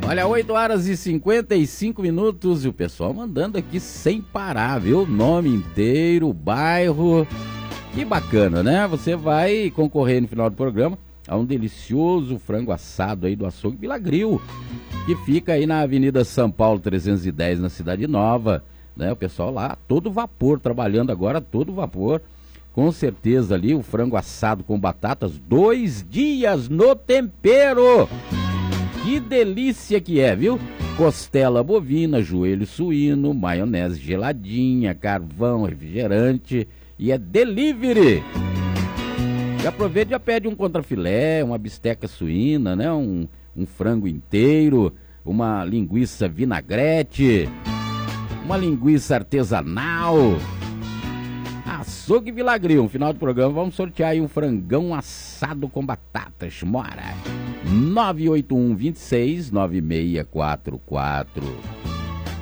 Olha, 8 horas e 55 minutos e o pessoal mandando aqui sem parar, viu? Nome inteiro, bairro. Que bacana, né? Você vai concorrer no final do programa a um delicioso frango assado aí do Açougue Vila Grill, que fica aí na Avenida São Paulo 310, na Cidade Nova, né? O pessoal lá, todo vapor, trabalhando agora, todo vapor. Com certeza ali, o frango assado com batatas, 2 dias no tempero. Que delícia que é, viu? Costela bovina, joelho suíno, maionese geladinha, carvão, refrigerante e é delivery. Já aproveita e já pede um contrafilé, uma bisteca suína, né? Um frango inteiro, uma linguiça vinagrete, uma linguiça artesanal. Açougue Vila Grill, no final do programa vamos sortear aí um frangão assado com batatas, mora. 981 26 9644.